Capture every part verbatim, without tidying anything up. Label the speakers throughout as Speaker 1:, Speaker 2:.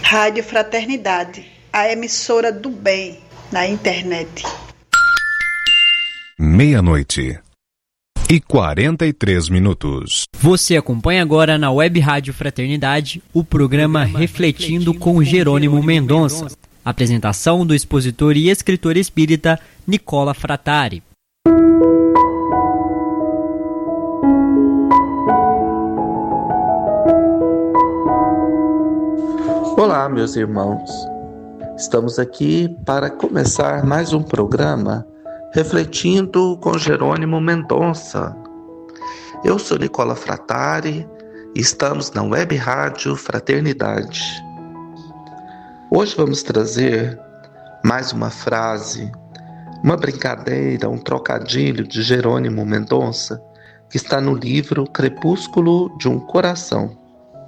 Speaker 1: Rádio Fraternidade, a emissora do bem na internet.
Speaker 2: Meia-noite e quarenta e três minutos.
Speaker 3: Você acompanha agora na Web Rádio Fraternidade o programa Refletindo com Jerônimo Mendonça. Apresentação do expositor e escritor espírita Nicola Frattari.
Speaker 4: Olá, meus irmãos. Estamos aqui para começar mais um programa Refletindo com Jerônimo Mendonça. Eu sou Nicola Frattari e estamos na Web Rádio Fraternidade. Hoje vamos trazer mais uma frase, uma brincadeira, um trocadilho de Jerônimo Mendonça, que está no livro Crepúsculo de um Coração.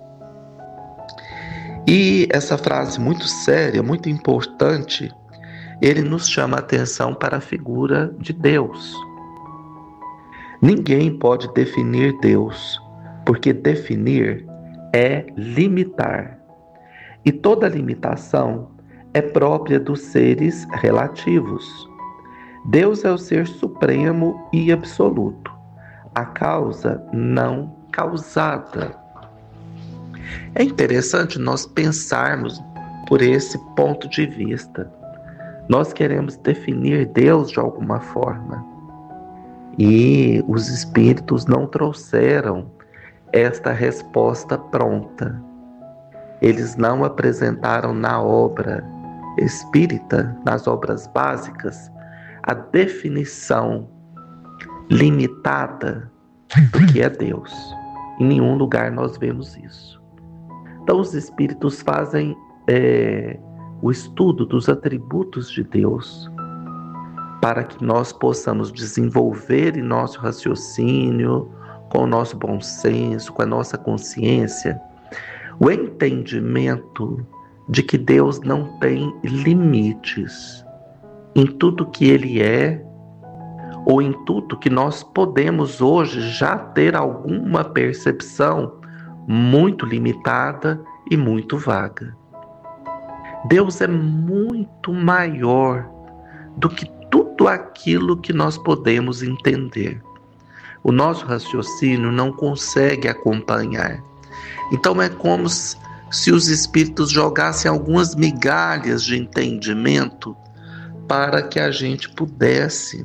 Speaker 4: E essa frase muito séria, muito importante, ele nos chama a atenção para a figura de Deus. Ninguém pode definir Deus, porque definir é limitar. E toda limitação é própria dos seres relativos. Deus é o ser supremo e absoluto, a causa não causada. É interessante nós pensarmos por esse ponto de vista. Nós queremos definir Deus de alguma forma. E os espíritos não trouxeram esta resposta pronta. Eles não apresentaram na obra espírita, nas obras básicas, a definição limitada do que é Deus. Em nenhum lugar nós vemos isso. Então os espíritos fazem é, o estudo dos atributos de Deus para que nós possamos desenvolver em nosso raciocínio, com o nosso bom senso, com a nossa consciência, o entendimento de que Deus não tem limites em tudo que Ele é ou em tudo que nós podemos hoje já ter alguma percepção muito limitada e muito vaga. Deus é muito maior do que tudo aquilo que nós podemos entender. O nosso raciocínio não consegue acompanhar. Então é como se os espíritos jogassem algumas migalhas de entendimento para que a gente pudesse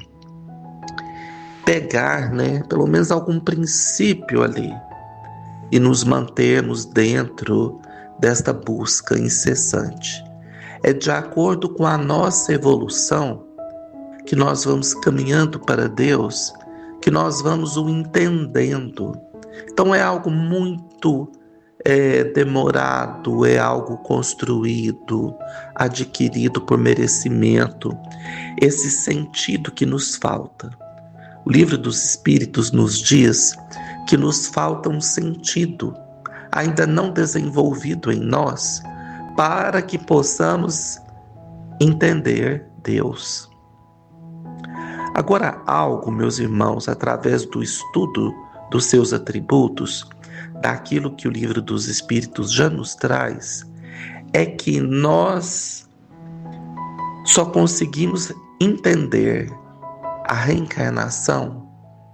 Speaker 4: pegar, né, pelo menos algum princípio ali e nos mantermos dentro desta busca incessante. É de acordo com a nossa evolução que nós vamos caminhando para Deus, que nós vamos o entendendo. Então é algo muito é, demorado, é algo construído, adquirido por merecimento, esse sentido que nos falta. O Livro dos Espíritos nos diz que nos falta um sentido ainda não desenvolvido em nós para que possamos entender Deus. Agora, algo, meus irmãos, através do estudo dos seus atributos, daquilo que o Livro dos Espíritos já nos traz, é que nós só conseguimos entender a reencarnação,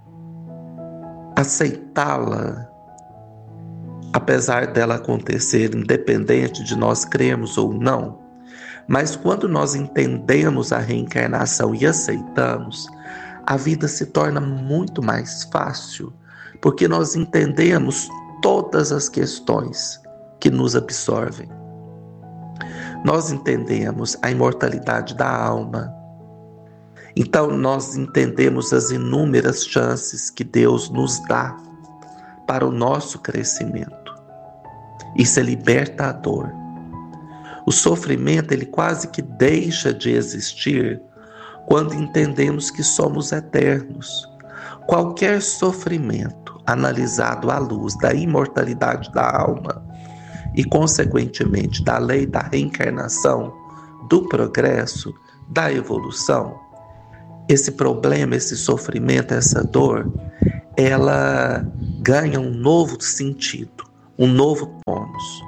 Speaker 4: aceitá-la, apesar dela acontecer independente de nós crermos ou não. Mas quando nós entendemos a reencarnação e aceitamos, a vida se torna muito mais fácil, porque nós entendemos todas as questões que nos absorvem. Nós entendemos a imortalidade da alma. Então nós entendemos as inúmeras chances que Deus nos dá para o nosso crescimento. Isso é libertador. O sofrimento, ele quase que deixa de existir quando entendemos que somos eternos. Qualquer sofrimento analisado à luz da imortalidade da alma e, consequentemente, da lei da reencarnação, do progresso, da evolução, esse problema, esse sofrimento, essa dor, ela ganha um novo sentido, um novo tônus.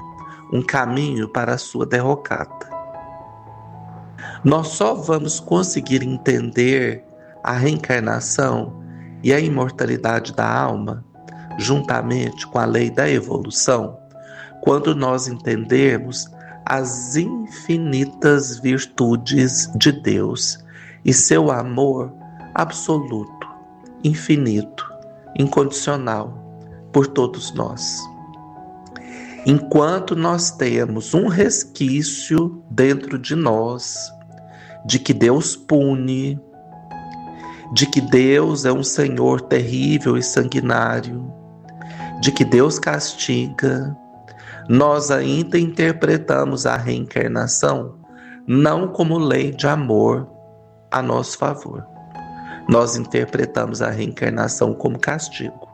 Speaker 4: um caminho para a sua derrocada. Nós só vamos conseguir entender a reencarnação e a imortalidade da alma, juntamente com a lei da evolução, quando nós entendermos as infinitas virtudes de Deus e seu amor absoluto, infinito, incondicional por todos nós. Enquanto nós temos um resquício dentro de nós de que Deus pune, de que Deus é um Senhor terrível e sanguinário, de que Deus castiga, nós ainda interpretamos a reencarnação não como lei de amor a nosso favor. Nós interpretamos a reencarnação como castigo.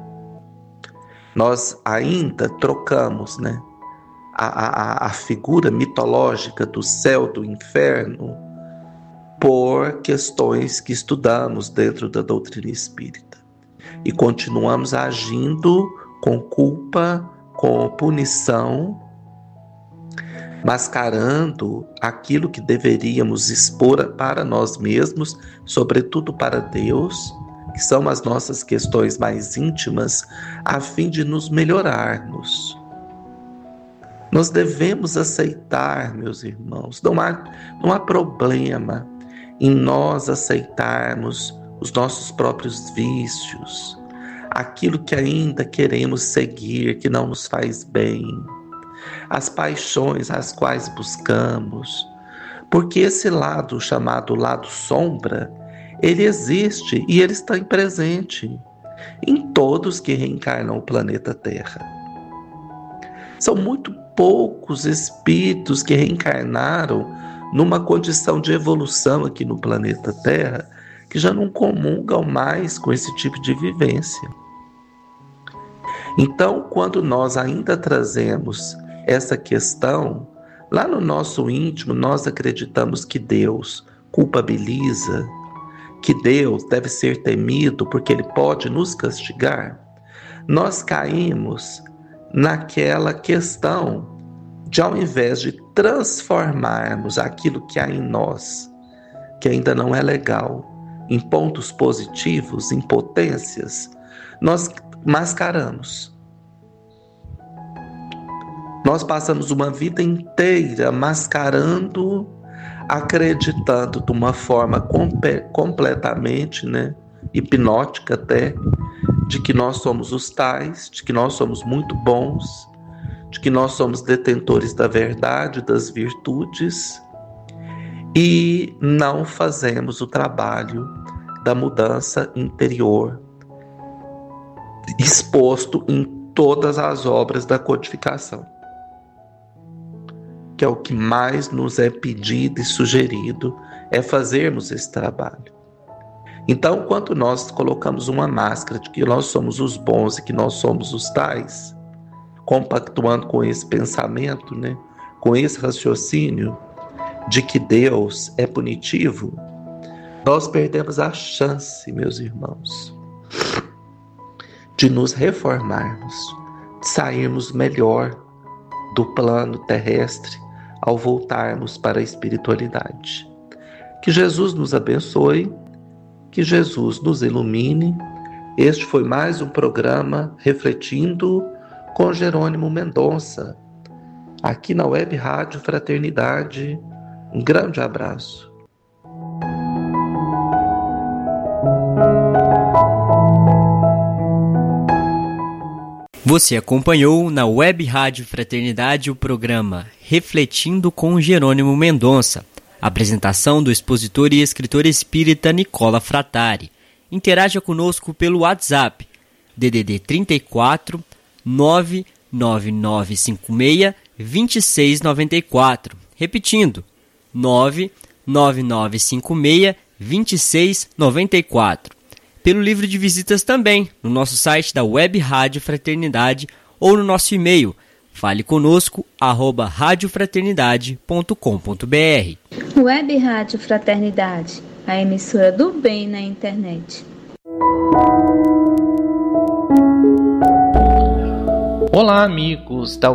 Speaker 4: Nós ainda trocamos, né, a, a, a figura mitológica do céu, do inferno, por questões que estudamos dentro da doutrina espírita. E continuamos agindo com culpa, com punição, mascarando aquilo que deveríamos expor para nós mesmos, sobretudo para Deus, que são as nossas questões mais íntimas, a fim de nos melhorarmos. Nós devemos aceitar, meus irmãos, não há, não há problema em nós aceitarmos os nossos próprios vícios, aquilo que ainda queremos seguir, que não nos faz bem, as paixões às quais buscamos, porque esse lado chamado lado sombra, ele existe e ele está presente em todos que reencarnam o planeta Terra. São muito poucos espíritos que reencarnaram numa condição de evolução aqui no planeta Terra que já não comungam mais com esse tipo de vivência. Então, quando nós ainda trazemos essa questão, lá no nosso íntimo nós acreditamos que Deus culpabiliza, que Deus deve ser temido porque Ele pode nos castigar, nós caímos naquela questão de, ao invés de transformarmos aquilo que há em nós, que ainda não é legal, em pontos positivos, em potências, nós mascaramos. Nós passamos uma vida inteira mascarando, acreditando de uma forma compe- completamente, né, hipnótica até, de que nós somos os tais, de que nós somos muito bons, de que nós somos detentores da verdade, das virtudes, e não fazemos o trabalho da mudança interior, exposto em todas as obras da codificação, que é o que mais nos é pedido e sugerido, é fazermos esse trabalho. Então, quando nós colocamos uma máscara de que nós somos os bons e que nós somos os tais, compactuando com esse pensamento, né, com esse raciocínio de que Deus é punitivo, nós perdemos a chance, meus irmãos, de nos reformarmos, de sairmos melhor do plano terrestre ao voltarmos para a espiritualidade. Que Jesus nos abençoe, que Jesus nos ilumine. Este foi mais um programa Refletindo com Jerônimo Mendonça, aqui na Web Rádio Fraternidade. Um grande abraço.
Speaker 3: Você acompanhou na Web Rádio Fraternidade o programa Refletindo com Jerônimo Mendonça. Apresentação do expositor e escritor espírita Nicola Frattari. Interaja conosco pelo WhatsApp D D D trinta e quatro, nove nove nove cinco seis, dois seis nove quatro. Repetindo, nove nove nove cinco seis, dois seis nove quatro. Pelo livro de visitas também, no nosso site da Web Rádio Fraternidade ou no nosso e-mail, fale conosco, arroba radiofraternidade ponto com ponto br.
Speaker 5: Web Rádio Fraternidade, a emissora do bem na internet.
Speaker 6: Olá, amigos da